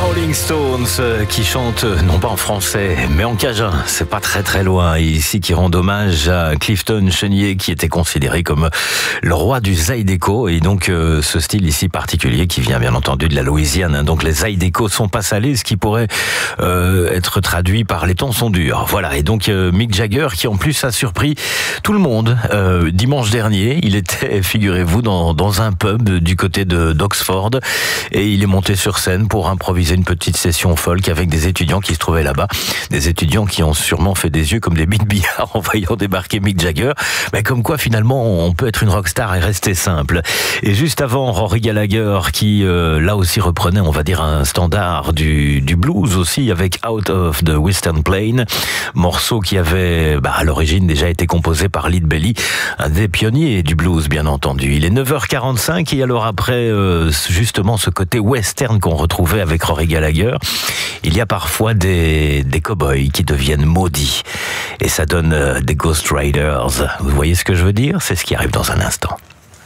Rolling Stones qui chantent non pas en français mais en cajun, c'est pas très très loin, et ici qui rendent hommage à Clifton Chenier qui était considéré comme le roi du Zydeco, et donc ce style ici particulier qui vient bien entendu de la Louisiane, donc les Zydeco sont pas salés, ce qui pourrait être traduit par les temps sont durs, voilà. Et donc Mick Jagger qui en plus a surpris tout le monde dimanche dernier, il était, figurez-vous, dans un pub du côté d'Oxford, et il est monté sur scène pour improviser une petite session folk avec des étudiants qui se trouvaient là-bas, des étudiants qui ont sûrement fait des yeux comme des billes de billard en voyant débarquer Mick Jagger, mais comme quoi finalement on peut être une rockstar et rester simple. Et juste avant, Rory Gallagher qui là aussi reprenait, on va dire, un standard du blues aussi, avec Out of the Western Plain, morceau qui avait à l'origine déjà été composé par Lead Belly, un des pionniers du blues bien entendu. Il est 9h45, et alors après justement ce côté western qu'on retrouvait avec Rory Gallagher, il y a parfois des cow-boys qui deviennent maudits, et ça donne des Ghost Riders. Vous voyez ce que je veux dire? C'est ce qui arrive dans un instant.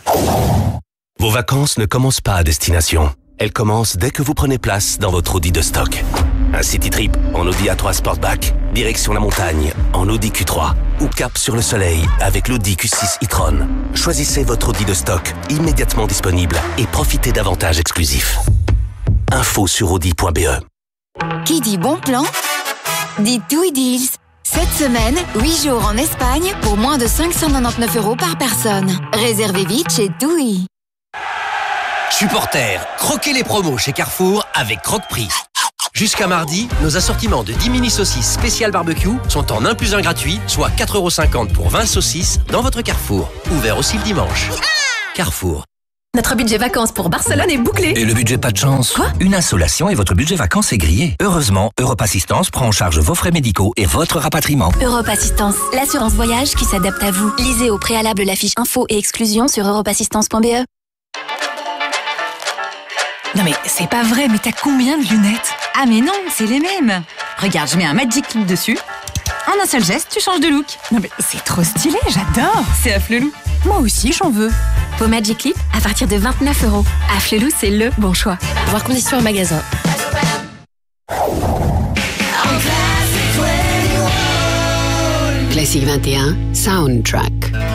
Vos vacances ne commencent pas à destination. Elles commencent dès que vous prenez place dans votre Audi de stock. Un city trip en Audi A3 Sportback, direction la montagne en Audi Q3, ou cap sur le soleil avec l'Audi Q6 e-tron. Choisissez votre Audi de stock immédiatement disponible et profitez d'avantages exclusifs. Info sur audi.be. Qui dit bon plan dit TUI Deals. Cette semaine, 8 jours en Espagne pour moins de 599 € par personne. Réservez vite chez TUI. Supporters, croquez les promos chez Carrefour avec Croque-Prix. Jusqu'à mardi, nos assortiments de 10 mini saucisses spéciales barbecue sont en 1 + 1 gratuit, soit 4,50 € pour 20 saucisses dans votre Carrefour. Ouvert aussi le dimanche. Carrefour. Notre budget vacances pour Barcelone est bouclé. Et le budget pas de chance? Quoi? Une insolation et votre budget vacances est grillé. Heureusement, Europe Assistance prend en charge vos frais médicaux et votre rapatriement. Europe Assistance, l'assurance voyage qui s'adapte à vous. Lisez au préalable la fiche info et exclusion sur europeassistance.be. Non mais c'est pas vrai, mais t'as combien de lunettes? Ah mais non, c'est les mêmes. Regarde, je mets un Magic Clip dessus. En un seul geste, tu changes de look. Non mais c'est trop stylé, j'adore. C'est Afflelou. Moi aussi, j'en veux. Vos Magic Clip à partir de 29 €. Afflelou, c'est le bon choix. Voir conditions en magasin. Classique 21, Soundtrack.